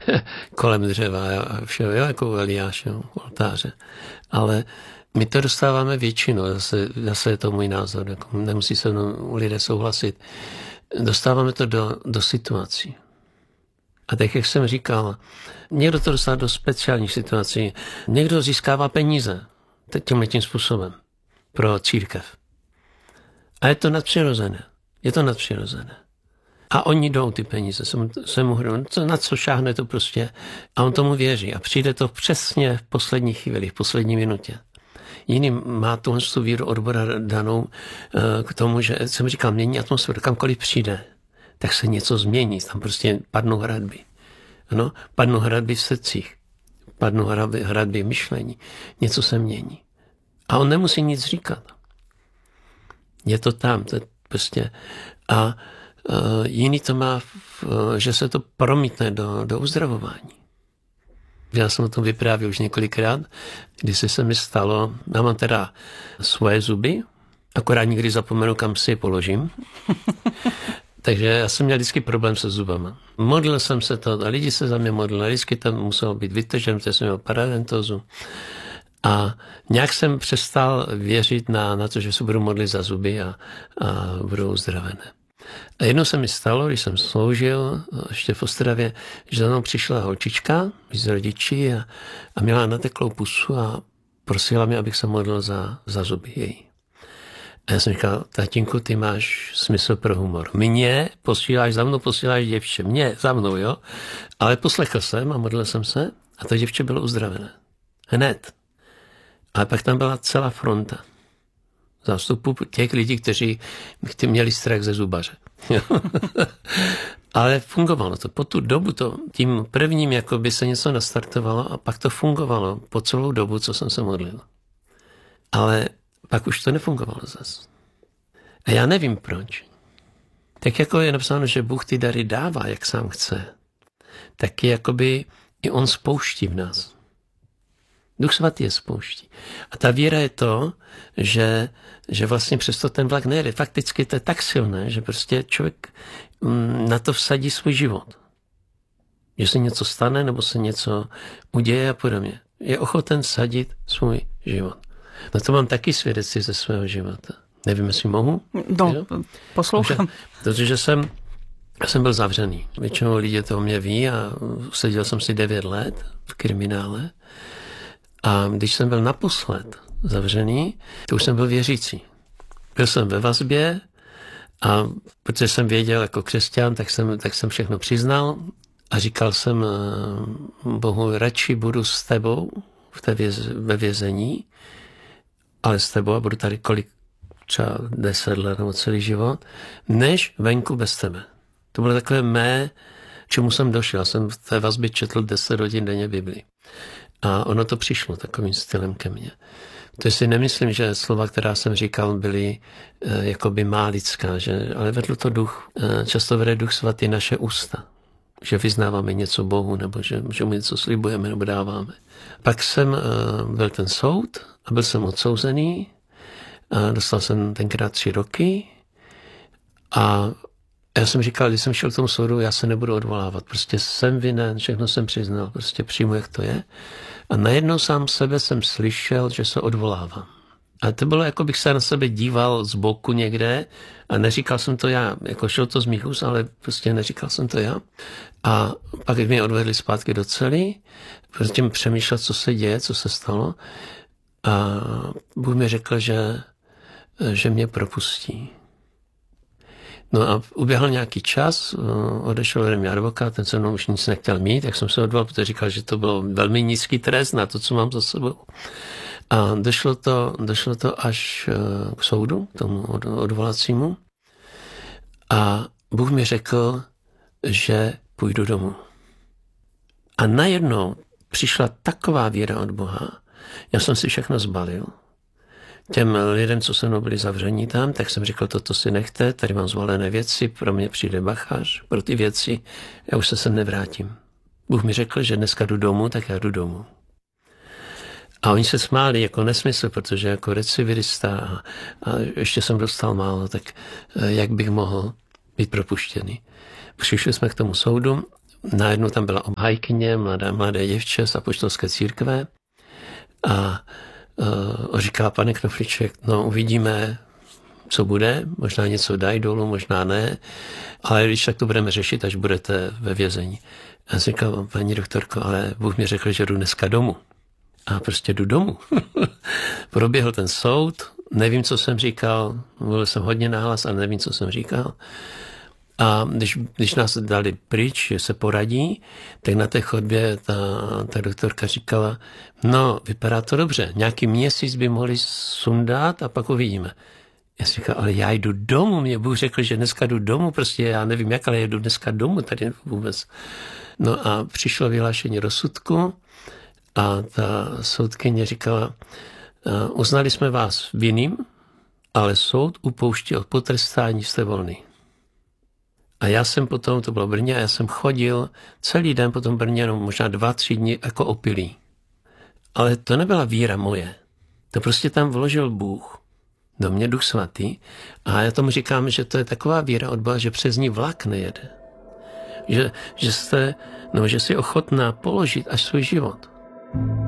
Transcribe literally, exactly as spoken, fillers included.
kolem dřeva a všeho, jo, jako u Eliáše, u oltáře. Ale my to dostáváme většinou, zase, zase je to můj názor, jako nemusí se mnou lidé souhlasit. Dostáváme to do, do situací. A tak, jak jsem říkal, někdo to dostává do speciálních situací, někdo získává peníze tímhle tím způsobem pro církev. A je to nadpřirozené. Je to nadpřirozené. A oni jdou ty peníze, se mu hrnou, na co šáhne to prostě. A on tomu věří. A přijde to přesně v poslední chvíli, v poslední minutě. Jiný má tuhle víru odbora danou k tomu, že jsem říkal, mění atmosféru, kamkoliv přijde, tak se něco změní. Tam prostě padnou hradby. Ano, padnou hradby v srdcích. Padnou hradby, hradby v myšlení. Něco se mění. A on nemusí nic říkat. Je to tam, to je prostě. A uh, jiný to má, uh, že se to promítne do, do uzdravování. Já jsem o tom vyprávěl už několikrát, když se mi stalo, já mám teda svoje zuby, akorát nikdy zapomenu, kam si je položím. Takže já jsem měl vždycky problém se zubama. Modlil jsem se to, a lidi se za mě modlili, vždycky tam muselo být vytržen, protože jsem měl paradontózu. A nějak jsem přestal věřit na, na to, že se budu modlit za zuby a, a budou uzdravené. A jednou se mi stalo, když jsem sloužil ještě v Ostravě, že za mnou přišla holčička z rodiči a, a měla nateklou pusu a prosila mě, abych se modlil za, za zuby její. A já jsem říkal, tatínku, ty máš smysl pro humor. Mě posíláš, za mnou posíláš děvče. Mě, za mnou, jo. Ale poslechl jsem a modlil jsem se a to děvče bylo uzdravené. Hned. Ale pak tam byla celá fronta zástupu těch lidí, kteří, kteří měli strach ze zubaře. Ale fungovalo to. Po tu dobu to, tím prvním jako by se něco nastartovalo a pak to fungovalo po celou dobu, co jsem se modlil. Ale pak už to nefungovalo zas. A já nevím proč. Tak jako je napsáno, že Bůh ty dary dává, jak sám chce, tak je jakoby i on spouští v nás. Duch svatý je spouští. A ta víra je to, že, že vlastně přesto ten vlak nejede. Fakticky to je tak silné, že prostě člověk na to vsadí svůj život. Že se něco stane, nebo se něco uděje a podobně. Je ochoten vsadit svůj život. No to mám taky svědectví ze svého života. Nevím, jestli mohu. No, jo? Poslouchám. Protože jsem, jsem byl zavřený. Většinou lidé to o mě ví a seděl jsem si devět let v kriminále. A když jsem byl naposled zavřený, to už jsem byl věřící. Byl jsem ve vazbě a protože jsem věděl jako křesťan, tak jsem, tak jsem všechno přiznal a říkal jsem Bohu, radši budu s tebou v té věz, ve vězení, ale s tebou a budu tady kolik, třeba deset let nebo celý život, než venku bez tebe. To bylo takové mé, čemu jsem došel. Já jsem v té vazbě četl deset hodin denně Bibli. A ono to přišlo takovým stylem ke mně. To si nemyslím, že slova, která jsem říkal, byly e, jakoby má lidská, že, ale vedl to duch. E, často vede Duch svatý naše ústa. Že vyznáváme něco Bohu, nebo že, že mu něco slibujeme, nebo dáváme. Pak jsem, e, byl ten soud a byl jsem odsouzený. A dostal jsem tenkrát tři roky. A já jsem říkal, když jsem šel k tomu soudu, já se nebudu odvolávat. Prostě jsem vinen, všechno jsem přiznal, prostě přijmu, jak to je. A najednou sám sebe jsem slyšel, že se odvolávám. A to bylo, jako bych se na sebe díval z boku někde a neříkal jsem to já. Jako šlo to z mých úst, ale prostě neříkal jsem to já. A pak mě odvedli zpátky do cely, prostě přemýšlet, co se děje, co se stalo. A Bůh mi řekl, že, že mě propustí. No a uběhl nějaký čas, odešel ode mě advokát, ten se mnou už nic nechtěl mít, tak jsem se odvolal, protože říkal, že to bylo velmi nízký trest na to, co mám za sebou. A došlo to, došlo to až k soudu, k tomu odvolacímu. A Bůh mi řekl, že půjdu domů. A najednou přišla taková víra od Boha, já jsem si všechno zbalil. Těm lidem, co se mnou byli zavření tam, tak jsem říkal, toto si nechte, tady mám zvalené věci, pro mě přijde bachář, pro ty věci, já už se sem nevrátím. Bůh mi řekl, že dneska jdu domů, tak já jdu domů. A oni se smáli jako nesmysl, protože jako recividista a, a ještě jsem dostal málo, tak jak bych mohl být propuštěný. Přišli jsme k tomu soudu, najednou tam byla obhájkyně, mladé, mladé děvče z apoštolské církve a uh, říká, pane Knoflíček, no uvidíme, co bude, možná něco dají dolů, možná ne, ale když tak to budeme řešit, až budete ve vězení. Já jsem říkal, paní doktorko, ale Bůh mi řekl, že jdu dneska domů. A prostě jdu domů. Proběhl ten soud, nevím, co jsem říkal, mluvil jsem hodně nahlas, ale nevím, co jsem říkal. A když, když nás dali pryč, že se poradí, tak na té chodbě ta, ta doktorka říkala, no, vypadá to dobře, nějaký měsíc by mohli sundat a pak uvidíme. Já si říkal, ale já jdu domů, mě Bůh řekl, že dneska jdu domů, prostě já nevím jak, ale jdu dneska domů, tady vůbec. No a přišlo vyhlášení rozsudku a ta soudkyně říkala, uznali jsme vás vinným, ale soud upouští od potrestání, jste volný. A já jsem potom, to bylo v Brně, a já jsem chodil celý den po tom Brně, no možná dva, tři dny jako opilý. Ale to nebyla víra moje. To prostě tam vložil Bůh. Do mě Duch Svatý. A já tomu říkám, že to je taková víra od Boha, že přes ní vlak nejede. Že, že jste, no, že jsi ochotná položit až svůj život.